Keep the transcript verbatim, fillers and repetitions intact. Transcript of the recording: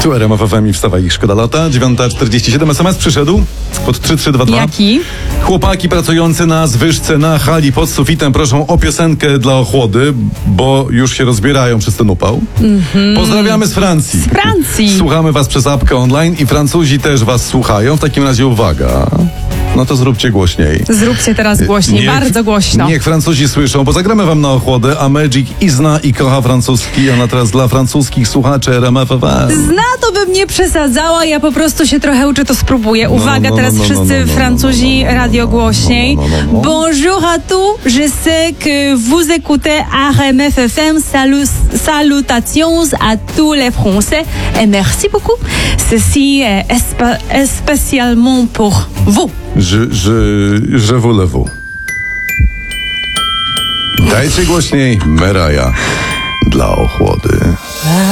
Tu R M F F M i wstawaj, szkoda lata. dziewiąta czterdzieści siedem. S M S przyszedł pod trzy trzy dwa dwa. Jaki? Chłopaki pracujący na zwyżce na hali pod sufitem proszą o piosenkę dla ochłody, bo już się rozbierają przez ten upał. Mm-hmm. Pozdrawiamy z Francji. Z Francji. Słuchamy was przez apkę online i Francuzi też was słuchają. W takim razie uwaga. No to zróbcie głośniej. Zróbcie teraz głośniej, Niech, bardzo głośno. Niech Francuzi słyszą, bo zagramy wam na ochłodę, a Magic i zna i kocha francuski. Ona teraz dla francuskich słuchaczy R M F F M. Zna to bym nie przesadzała, ja po prostu się trochę uczę, to spróbuję. Uwaga, no, no, teraz no, no, wszyscy no, no, Francuzi, no, no, no, radio głośniej. no, no, no, no. Bonjour à tous, je sais que vous écoutez R M F F M. Salut, salutations à tous les Français et merci beaucoup. Ceci est espa- est spécialement pour vous. Je, je, je voulez-vous. Dajcie głośniej, Meraja dla ochłody.